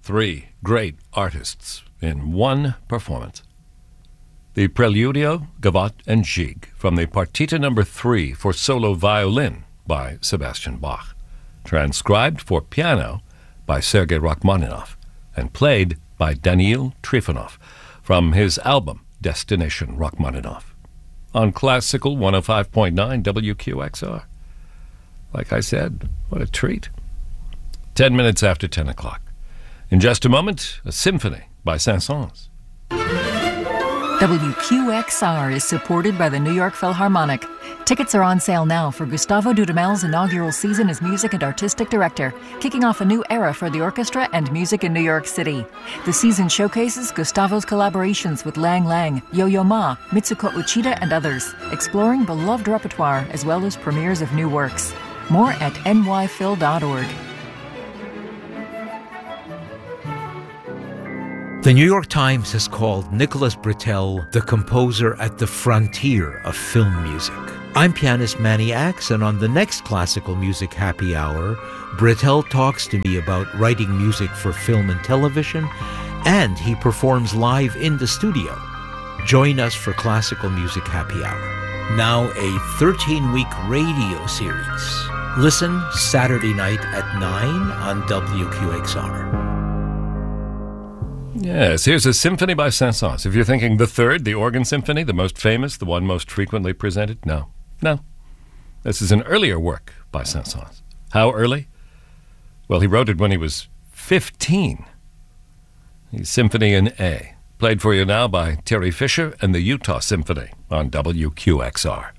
Three great artists in one performance. The Preludio, Gavotte, and Gigue from the Partita No. 3 for solo violin by Sebastian Bach, transcribed for piano by Sergei Rachmaninoff, and played by Daniil Trifonov from his album Destination Rachmaninoff on Classical 105.9 WQXR. Like I said, what a treat. 10 minutes after 10 o'clock. In just a moment, a symphony by Saint-Saëns. WQXR is supported by the New York Philharmonic. Tickets are on sale now for Gustavo Dudamel's inaugural season as music and artistic director, kicking off a new era for the orchestra and music in New York City. The season showcases Gustavo's collaborations with Lang Lang, Yo-Yo Ma, Mitsuko Uchida, and others, exploring beloved repertoire as well as premieres of new works. More at nyphil.org. The New York Times has called Nicholas Britell the composer at the frontier of film music. I'm pianist Manny Axe, and on the next Classical Music Happy Hour, Britell talks to me about writing music for film and television, and he performs live in the studio. Join us for Classical Music Happy Hour. Now a 13-week radio series. Listen Saturday night at 9 on WQXR. Yes, here's a symphony by Saint-Saëns. If you're thinking the third, the organ symphony, the most famous, the one most frequently presented, no. This is an earlier work by Saint-Saëns. How early? Well, he wrote it when he was 15. The Symphony in A, played for you now by Terry Fisher and the Utah Symphony on WQXR.